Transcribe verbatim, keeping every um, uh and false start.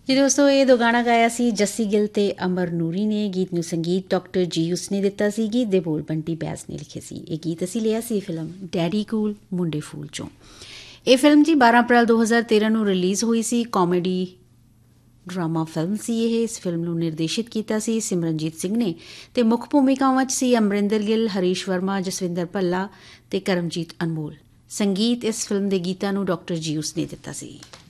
ਜੀ ਦੋਸਤੋ, ਇਹ ਦੋ ਗਾਣਾ ਗਾਇਆ ਸੀ ਜੱਸੀ ਗਿੱਲ ਤੇ ਅਮਰ ਨੂਰੀ ਨੇ। ਗੀਤ ਨੂੰ ਸੰਗੀਤ ਡਾਕਟਰ ਜੀਊਸ ਨੇ ਦਿੱਤਾ ਸੀ। ਗੀਤ ਦੇ ਬੋਲ ਬੰਟੀ ਬੈਸ ਨੇ ਲਿਖੇ ਸੀ। ਇਹ ਗੀਤ ਅਸੀਂ ਲਿਆ ਸੀ ਫਿਲਮ ਡੈਡੀ ਕੂਲ ਮੁੰਡੇ ਫੂਲ 'ਚੋਂ। ਇਹ ਫਿਲਮ ਜੀ ਬਾਰਾਂ ਅਪ੍ਰੈਲ ਦੋ ਹਜ਼ਾਰ ਤੇਰਾਂ ਨੂੰ ਰਿਲੀਜ਼ ਹੋਈ ਸੀ। ਕਾਮੇਡੀ ਡਰਾਮਾ ਫਿਲਮ ਸੀ ਇਹ। ਇਸ ਫਿਲਮ ਨੂੰ ਨਿਰਦੇਸ਼ਿਤ ਕੀਤਾ ਸੀ ਸਿਮਰਨਜੀਤ ਸਿੰਘ ਨੇ ਅਤੇ ਮੁੱਖ ਭੂਮਿਕਾਵਾਂ 'ਚ ਸੀ ਅਮਰਿੰਦਰ ਗਿੱਲ, ਹਰੀਸ਼ ਵਰਮਾ, ਜਸਵਿੰਦਰ ਭੱਲਾ ਅਤੇ ਕਰਮਜੀਤ ਅਨਮੋਲ। ਸੰਗੀਤ ਇਸ ਫਿਲਮ ਦੇ ਗੀਤਾਂ ਨੂੰ ਡਾਕਟਰ ਜੀਊਸ ਨੇ ਦਿੱਤਾ ਸੀ।